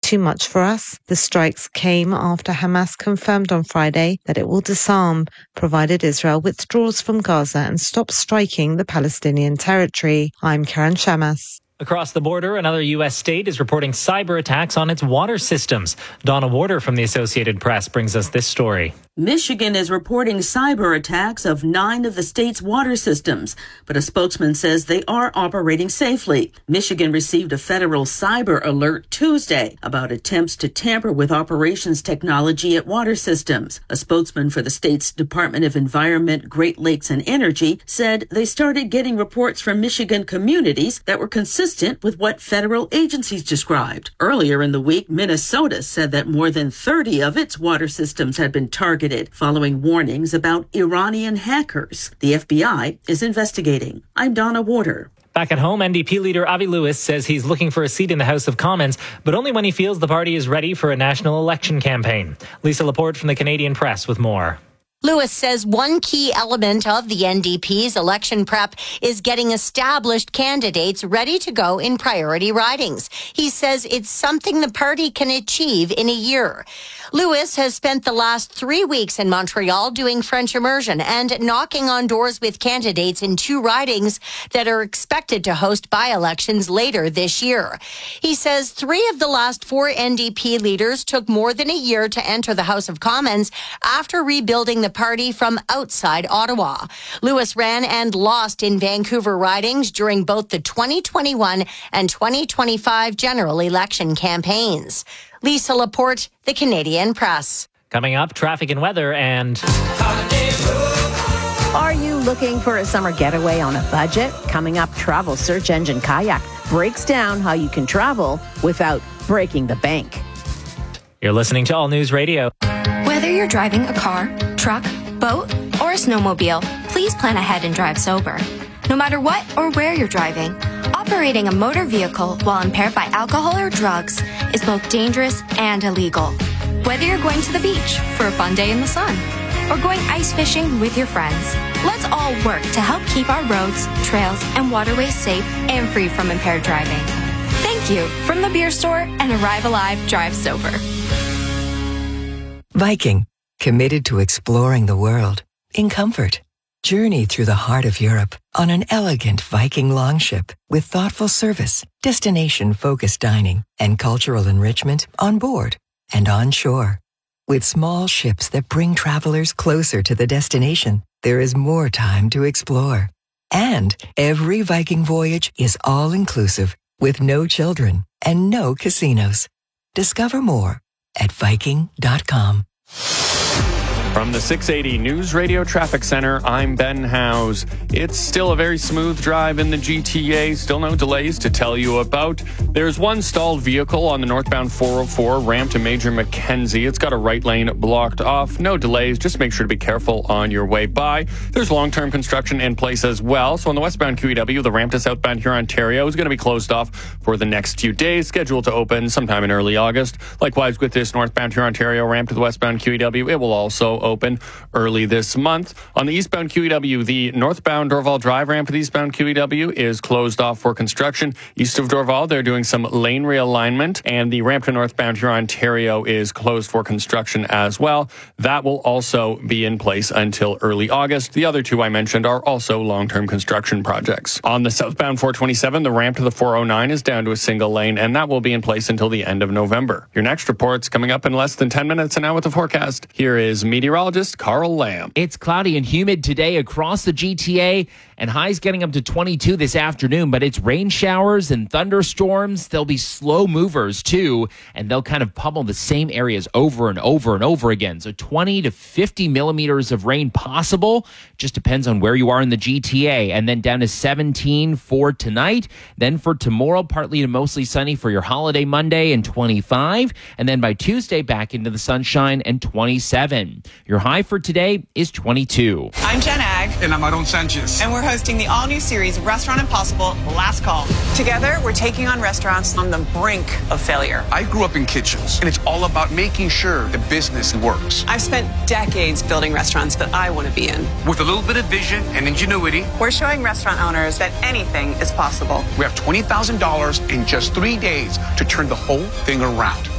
too much for us. The strikes came after Hamas confirmed on Friday that it will disarm, provided Israel withdraws from Gaza and stops striking the Palestinian territory. I'm Karen Shamas. Across the border, another U.S. state is reporting cyber attacks on its water systems. Donna Warder from the Associated Press brings us this story. Michigan is reporting cyber attacks of 9 of the state's water systems, but a spokesman says they are operating safely. Michigan received a federal cyber alert Tuesday about attempts to tamper with operations technology at water systems. A spokesman for the state's Department of Environment, Great Lakes and Energy said they started getting reports from Michigan communities that were consistent with what federal agencies described. Earlier in the week, Minnesota said that more than 30 of its water systems had been targeted following warnings about Iranian hackers. The FBI is investigating. I'm Donna Warder. Back at home, NDP leader Avi Lewis says he's looking for a seat in the House of Commons, but only when he feels the party is ready for a national election campaign. Lisa Laporte from the Canadian Press with more. Lewis says one key element of the NDP's election prep is getting established candidates ready to go in priority ridings. He says it's something the party can achieve in a year. Lewis has spent the last 3 weeks in Montreal doing French immersion and knocking on doors with candidates in 2 ridings that are expected to host by-elections later this year. He says 3 of the last 4 NDP leaders took more than a year to enter the House of Commons after rebuilding the party from outside Ottawa. Lewis ran and lost in Vancouver ridings during both the 2021 and 2025 general election campaigns. Lisa Laporte, the Canadian Press. Coming up, traffic and weather and... Are you looking for a summer getaway on a budget? Coming up, Travel Search Engine Kayak breaks down how you can travel without breaking the bank. You're listening to All News Radio. Whether you're driving a car, truck, boat, or a snowmobile, please plan ahead and drive sober. No matter what or where you're driving, operating a motor vehicle while impaired by alcohol or drugs is both dangerous and illegal. Whether you're going to the beach for a fun day in the sun or going ice fishing with your friends, let's all work to help keep our roads, trails, and waterways safe and free from impaired driving. Thank you from the beer store and Arrive Alive Drive Sober. Viking, committed to exploring the world in comfort. Journey through the heart of Europe on an elegant Viking longship with thoughtful service, destination-focused dining, and cultural enrichment on board and on shore. With small ships that bring travelers closer to the destination, there is more time to explore. And every Viking voyage is all-inclusive with no children and no casinos. Discover more at Viking.com. From the 680 News Radio Traffic Center, I'm Ben Howes. It's still a very smooth drive in the GTA. Still no delays to tell you about. There's one stalled vehicle on the northbound 404 ramp to Major Mackenzie. It's got a right lane blocked off. No delays. Just make sure to be careful on your way by. There's long-term construction in place as well. So on the westbound QEW, the ramp to southbound Huron, Ontario is going to be closed off for the next few days, scheduled to open sometime in early August. Likewise, with this northbound Huron, Ontario ramp to the westbound QEW, it will also open early this month. On the eastbound QEW, the northbound Dorval Drive ramp to the eastbound QEW is closed off for construction. East of Dorval, they're doing some lane realignment, and the ramp to northbound Huron, Ontario is closed for construction as well. That will also be in place until early August. The other 2 I mentioned are also long-term construction projects. On the southbound 427, the ramp to the 409 is down to a single lane, and that will be in place until the end of November. Your next report's coming up in less than 10 minutes, and now with the forecast, here is meteorologist Carl Lamb. It's cloudy and humid today across the GTA, and highs getting up to 22 this afternoon, but it's rain showers and thunderstorms. They'll be slow movers too, and they'll kind of pummel the same areas over and over and over again. So 20 to 50 millimeters of rain possible. Just depends on where you are in the GTA. And then down to 17 for tonight. Then for tomorrow, partly to mostly sunny for your holiday Monday and 25. And then by Tuesday, back into the sunshine and 27. Your high for today is 22. I'm Jen Ag. And I'm Aaron Sanchez. And we're hosting the all-new series Restaurant Impossible Last Call. Together, we're taking on restaurants on the brink of failure. I grew up in kitchens, and it's all about making sure the business works. I've spent decades building restaurants that I want to be in. With a little bit of vision and ingenuity, we're showing restaurant owners that anything is possible. We have $20,000 in just 3 days to turn the whole thing around.